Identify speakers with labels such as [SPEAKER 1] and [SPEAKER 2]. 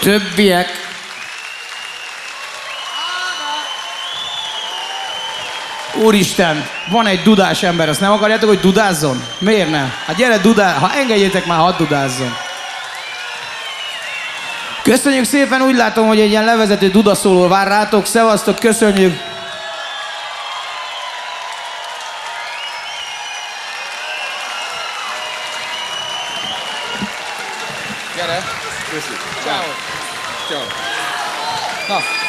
[SPEAKER 1] többiek. Úristen, van egy dudás ember, azt nem akarjátok, hogy dudázzon? Miért nem? Hát gyere, ha engedjétek már, hadd dudázzon. Köszönjük szépen, úgy látom, hogy egy ilyen levezető dudaszóló vár rátok. Szevasztok, köszönjük!
[SPEAKER 2] Gyere! Köszönjük! Ciao! Ciao! Na!